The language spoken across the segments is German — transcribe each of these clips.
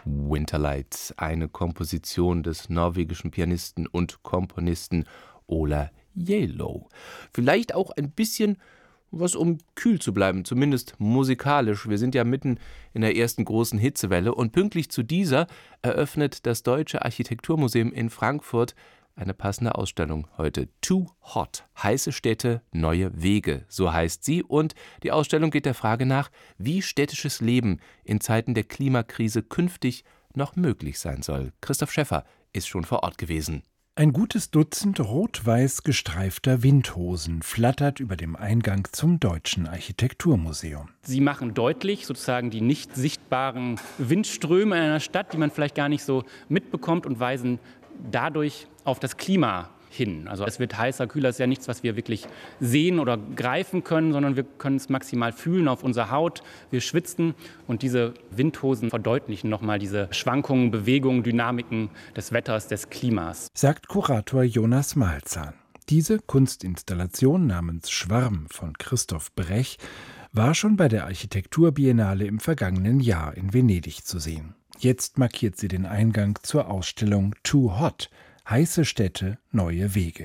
Winterlight, eine Komposition des norwegischen Pianisten und Komponisten Ola Yalow. Vielleicht auch ein bisschen was, um kühl zu bleiben, zumindest musikalisch. Wir sind ja mitten in der ersten großen Hitzewelle und pünktlich zu dieser eröffnet das Deutsche Architekturmuseum in Frankfurt eine passende Ausstellung heute. Too Hot. Heiße Städte, neue Wege, so heißt sie. Und die Ausstellung geht der Frage nach, wie städtisches Leben in Zeiten der Klimakrise künftig noch möglich sein soll. Christoph Schäffer ist schon vor Ort gewesen. Ein gutes Dutzend rot-weiß gestreifter Windhosen flattert über dem Eingang zum Deutschen Architekturmuseum. Sie machen deutlich sozusagen die nicht sichtbaren Windströme in einer Stadt, die man vielleicht gar nicht so mitbekommt, und weisen dadurch auf das Klima hin. Also es wird heißer, kühler, ist ja nichts, was wir wirklich sehen oder greifen können, sondern wir können es maximal fühlen auf unserer Haut. Wir schwitzen und diese Windhosen verdeutlichen nochmal diese Schwankungen, Bewegungen, Dynamiken des Wetters, des Klimas. Sagt Kurator Jonas Malzahn. Diese Kunstinstallation namens Schwarm von Christoph Brech war schon bei der Architekturbiennale im vergangenen Jahr in Venedig zu sehen. Jetzt markiert sie den Eingang zur Ausstellung Too Hot. Heiße Städte, neue Wege.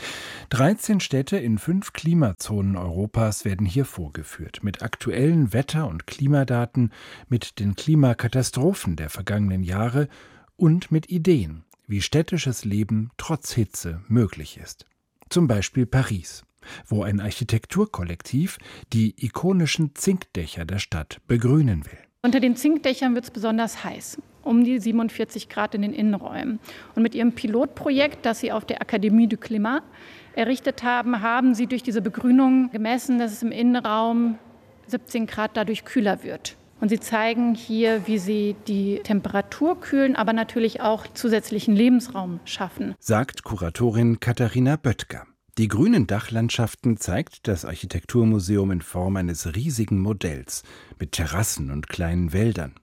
13 Städte in 5 Klimazonen Europas werden hier vorgeführt, mit aktuellen Wetter- und Klimadaten, mit den Klimakatastrophen der vergangenen Jahre und mit Ideen, wie städtisches Leben trotz Hitze möglich ist. Zum Beispiel Paris, wo ein Architekturkollektiv die ikonischen Zinkdächer der Stadt begrünen will. Unter den Zinkdächern wird es besonders heiß, um die 47 Grad in den Innenräumen. Und mit ihrem Pilotprojekt, das sie auf der Académie du Climat errichtet haben, haben sie durch diese Begrünung gemessen, dass es im Innenraum 17 Grad dadurch kühler wird. Und sie zeigen hier, wie sie die Temperatur kühlen, aber natürlich auch zusätzlichen Lebensraum schaffen. Sagt Kuratorin Katharina Böttger. Die grünen Dachlandschaften zeigt das Architekturmuseum in Form eines riesigen Modells mit Terrassen und kleinen Wäldern.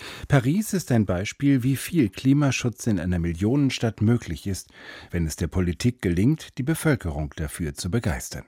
Paris ist ein Beispiel, wie viel Klimaschutz in einer Millionenstadt möglich ist, wenn es der Politik gelingt, die Bevölkerung dafür zu begeistern.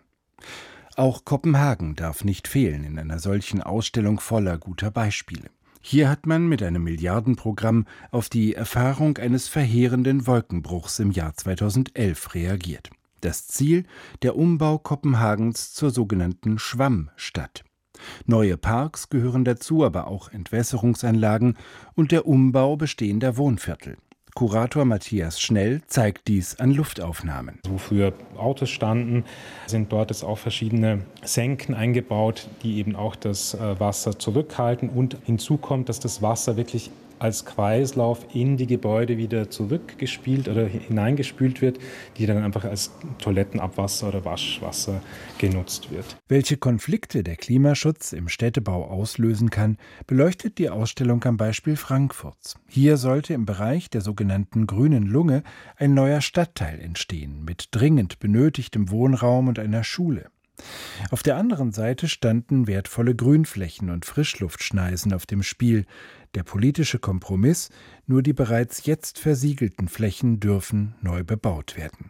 Auch Kopenhagen darf nicht fehlen in einer solchen Ausstellung voller guter Beispiele. Hier hat man mit einem Milliardenprogramm auf die Erfahrung eines verheerenden Wolkenbruchs im Jahr 2011 reagiert. Das Ziel, der Umbau Kopenhagens zur sogenannten Schwammstadt. Neue Parks gehören dazu, aber auch Entwässerungsanlagen und der Umbau bestehender Wohnviertel. Kurator Matthias Schnell zeigt dies an Luftaufnahmen. Wo früher Autos standen, sind dort jetzt auch verschiedene Senken eingebaut, die eben auch das Wasser zurückhalten. Und hinzu kommt, dass das Wasser wirklich als Kreislauf in die Gebäude wieder zurückgespielt oder hineingespült wird, die dann einfach als Toilettenabwasser oder Waschwasser genutzt wird. Welche Konflikte der Klimaschutz im Städtebau auslösen kann, beleuchtet die Ausstellung am Beispiel Frankfurts. Hier sollte im Bereich der sogenannten grünen Lunge ein neuer Stadtteil entstehen, mit dringend benötigtem Wohnraum und einer Schule. Auf der anderen Seite standen wertvolle Grünflächen und Frischluftschneisen auf dem Spiel. Der politische Kompromiss: nur die bereits jetzt versiegelten Flächen dürfen neu bebaut werden.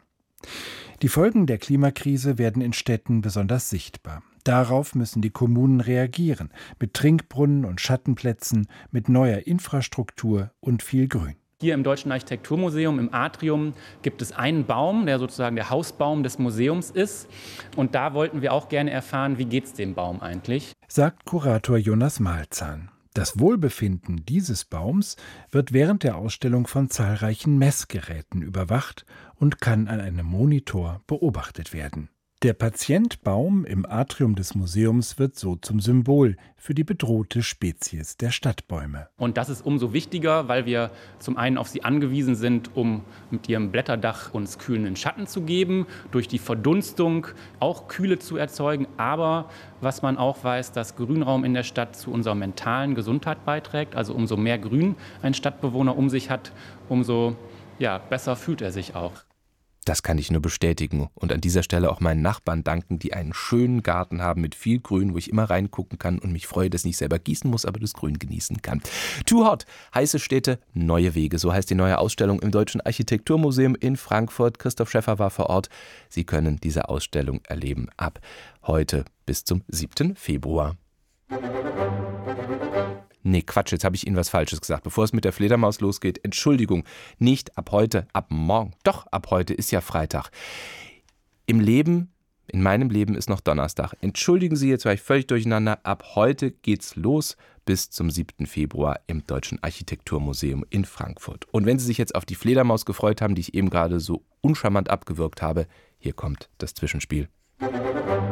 Die Folgen der Klimakrise werden in Städten besonders sichtbar. Darauf müssen die Kommunen reagieren, mit Trinkbrunnen und Schattenplätzen, mit neuer Infrastruktur und viel Grün. Hier im Deutschen Architekturmuseum im Atrium gibt es einen Baum, der sozusagen der Hausbaum des Museums ist. Und da wollten wir auch gerne erfahren, wie geht es dem Baum eigentlich? Sagt Kurator Jonas Malzahn. Das Wohlbefinden dieses Baums wird während der Ausstellung von zahlreichen Messgeräten überwacht und kann an einem Monitor beobachtet werden. Der Patientbaum im Atrium des Museums wird so zum Symbol für die bedrohte Spezies der Stadtbäume. Und das ist umso wichtiger, weil wir zum einen auf sie angewiesen sind, um mit ihrem Blätterdach uns kühlenden Schatten zu geben, durch die Verdunstung auch Kühle zu erzeugen. Aber was man auch weiß, dass Grünraum in der Stadt zu unserer mentalen Gesundheit beiträgt. Also umso mehr Grün ein Stadtbewohner um sich hat, umso besser fühlt er sich auch. Das kann ich nur bestätigen und an dieser Stelle auch meinen Nachbarn danken, die einen schönen Garten haben mit viel Grün, wo ich immer reingucken kann und mich freue, dass ich nicht selber gießen muss, aber das Grün genießen kann. Too Hot, heiße Städte, neue Wege, so heißt die neue Ausstellung im Deutschen Architekturmuseum in Frankfurt. Christoph Schäffer war vor Ort. Sie können diese Ausstellung erleben ab heute bis zum 7. Februar. Nee, Quatsch, jetzt habe ich Ihnen was Falsches gesagt. Bevor es mit der Fledermaus losgeht, Entschuldigung, nicht ab heute, ab morgen. Doch, ab heute ist ja Freitag. In meinem Leben ist noch Donnerstag. Entschuldigen Sie, jetzt war ich völlig durcheinander. Ab heute geht's los bis zum 7. Februar im Deutschen Architekturmuseum in Frankfurt. Und wenn Sie sich jetzt auf die Fledermaus gefreut haben, die ich eben gerade so uncharmant abgewürgt habe, hier kommt das Zwischenspiel.